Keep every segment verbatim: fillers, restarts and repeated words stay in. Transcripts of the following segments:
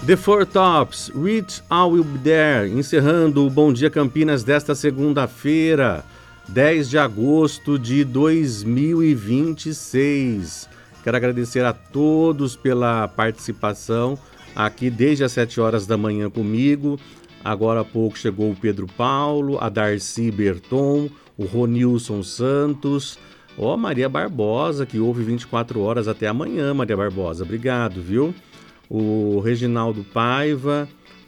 The Four Tops, Reach I Will Be There, encerrando o Bom Dia Campinas desta segunda-feira, dez de agosto de dois mil e vinte e seis. Quero agradecer a todos pela participação aqui desde as sete horas da manhã comigo. Agora há pouco chegou o Pedro Paulo, a Darcy Berton, o Ronilson Santos, ó, Maria Barbosa, que ouve vinte e quatro horas até amanhã, Maria Barbosa. Obrigado, viu? O Reginaldo Paiva,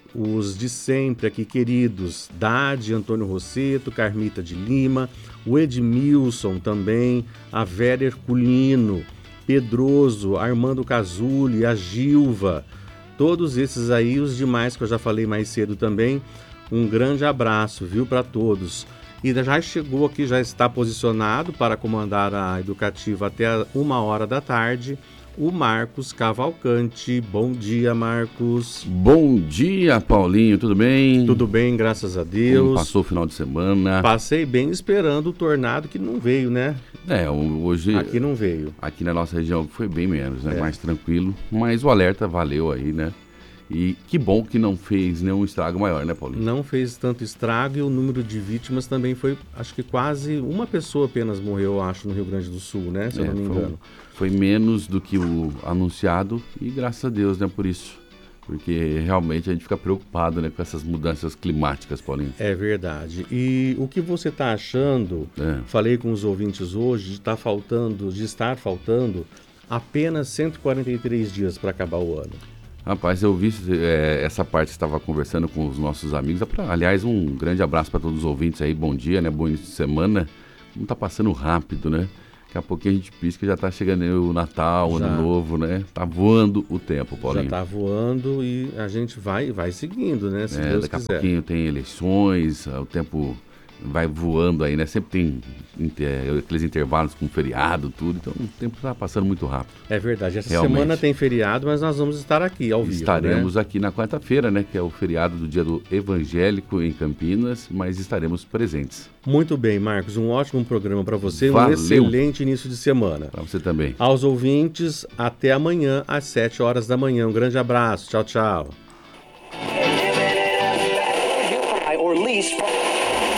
os de sempre aqui queridos, Dade, Antônio Rosseto, Carmita de Lima, o Edmilson também, a Vera Herculino, Pedroso, Armando Casulli, a Gilva, todos esses aí, os demais que eu já falei mais cedo também, um grande abraço, viu, para todos. E já chegou aqui, já está posicionado para comandar a educativa até uma hora da tarde, o Marcos Cavalcante. Bom dia, Marcos. Bom dia, Paulinho, tudo bem? Tudo bem, graças a Deus. Como passou o final de semana? Passei bem esperando o tornado que não veio, né? É, hoje... Aqui não veio. Aqui na nossa região foi bem menos, né? É. Mais tranquilo, mas o alerta valeu aí, né? E que bom que não fez nenhum estrago maior, né, Paulinho? Não fez tanto estrago e o número de vítimas também foi, acho que quase uma pessoa apenas morreu, acho, no Rio Grande do Sul, né? Se É, eu não me foi, engano. Foi menos do que o anunciado e graças a Deus, né, por isso. Porque realmente a gente fica preocupado, né, com essas mudanças climáticas, Paulinho. É verdade. E o que você está achando, É. falei com os ouvintes hoje, de, tá faltando, de estar faltando apenas cento e quarenta e três dias para acabar o ano. Rapaz, eu vi é, essa parte que estava conversando com os nossos amigos. Aliás, um grande abraço para todos os ouvintes aí. Bom dia, né? Bom início de semana. Como tá passando rápido, né? Daqui a pouquinho a gente pisca, já tá chegando o Natal, o Ano Novo, né? Tá voando o tempo, Paulinho. Já tá voando e a gente vai, vai seguindo, né? Se é, Deus daqui quiser. a pouquinho tem eleições, o tempo vai voando aí, né? Sempre tem inter, aqueles intervalos com feriado, tudo. Então o tempo tá passando muito rápido. É verdade. Essa Realmente. semana tem feriado, mas nós vamos estar aqui ao vivo, Estaremos né? aqui na quarta-feira, né? Que é o feriado do Dia do Evangélico em Campinas, mas estaremos presentes. Muito bem, Marcos. Um ótimo programa para você. Valeu. Um excelente início de semana. Para você também. Aos ouvintes, até amanhã às sete horas da manhã. Um grande abraço. Tchau, tchau.